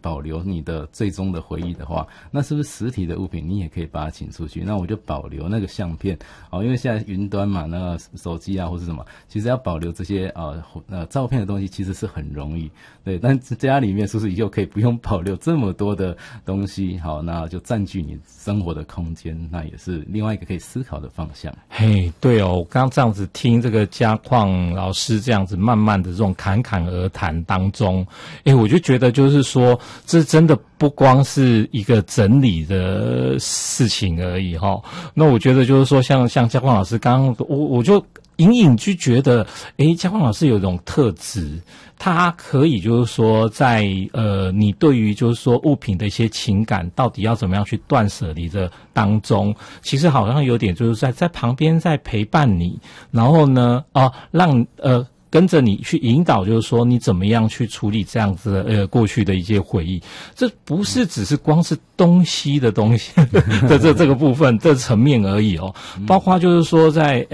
保留你的最终的回忆的话，那是不是实体的物品你也可以把它请出去？那我就保留那个相片因为现在云端嘛，那个手机啊或是什么，其实要保留这些照片的东西其实是很容易，对。但家里面是不是就可以不用保留这么多的东西？好，那就占据你生活的空间，那也是另外一个可以思考的方向。 嘿，对哦，我刚刚这样子听这个嘉矿老师这样子慢慢的这种侃侃而谈当中，我就觉得就是说，这真的不光是一个整理的事情而已齁。那我觉得就是说，像嘉矿老师刚刚，我就隐隐就觉得，嘉矿老师有一种特质，他可以就是说在你对于就是说物品的一些情感到底要怎么样去断舍离的当中，其实好像有点就是在旁边在陪伴你，然后呢让跟着你去引导，就是说你怎么样去处理这样子的过去的一些回忆。这不是只是光是东西的东西的这个部分这层面而已哦，包括就是说在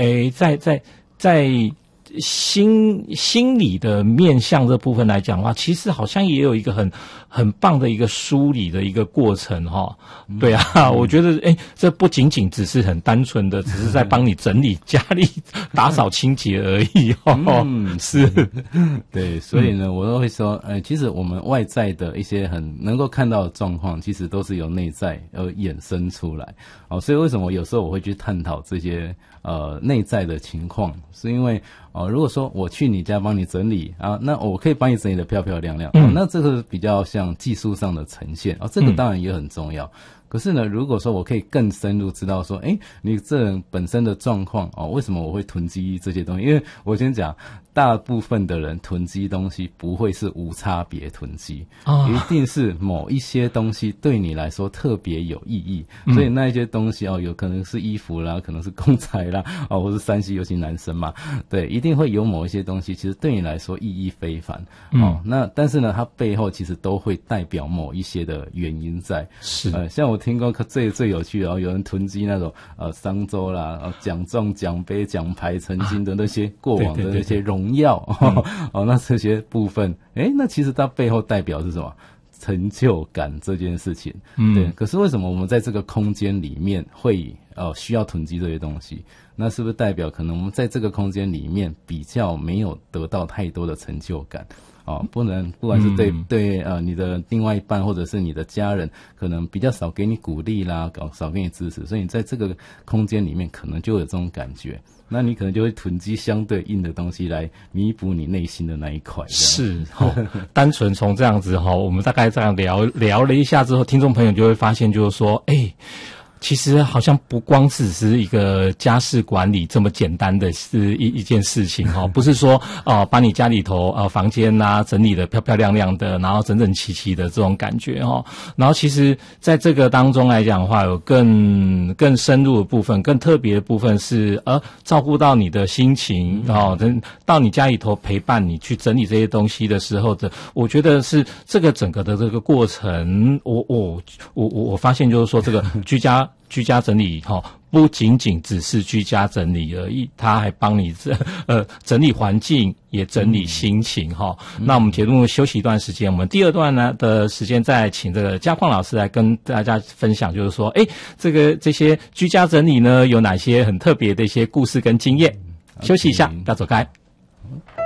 心理的面向这部分来讲的话，其实好像也有一个很棒的一个梳理的一个过程齁。对啊，我觉得这不仅仅只是很单纯的只是在帮你整理家里打扫清洁而已是。 对，所以呢我都会说其实我们外在的一些很能够看到的状况，其实都是由内在而衍生出来。所以为什么有时候我会去探讨这些内在的情况，是因为如果说我去你家帮你整理那我可以帮你整理的漂漂亮亮那这个比较像技术上的呈现这个当然也很重要。可是呢，如果说我可以更深入知道说你这人本身的状况为什么我会囤积这些东西？因为我先讲，大部分的人囤积东西不会是无差别囤积一定是某一些东西对你来说特别有意义所以那一些东西有可能是衣服啦，可能是公仔啦或是3C，尤其男生嘛，对，一定会有某一些东西其实对你来说意义非凡那但是呢它背后其实都会代表某一些的原因在。 是像我听过最有趣的有人囤积那种商周啦奖状奖杯奖牌曾经的那些过往的那些荣耀那这些部分那其实它背后代表是什么？成就感这件事情对。可是为什么我们在这个空间里面会需要囤积这些东西？那是不是代表可能我们在这个空间里面比较没有得到太多的成就感不管是对你的另外一半或者是你的家人，可能比较少给你鼓励啦，少给你支持，所以你在这个空间里面可能就有这种感觉，那你可能就会囤积相对应的东西来弥补你内心的那一块。 是单纯从这样子我们大概这样聊了一下之后，听众朋友就会发现就是说其实好像不光只是一个家事管理这么简单的是一件事情不是说把你家里头房间整理的漂漂亮亮的，然后整整齐齐的这种感觉然后其实在这个当中来讲的话，有更深入的部分，更特别的部分是照顾到你的心情到你家里头陪伴你去整理这些东西的时候的，我觉得是这个整个的这个过程，我发现就是说这个居家整理不仅仅只是居家整理而已，它还帮你整理环境，也整理心情那我们节目休息一段时间，我们第二段呢的时间再请这个嘉矿老师来跟大家分享，就是说这些居家整理呢有哪些很特别的一些故事跟经验。休息一下，不要走开。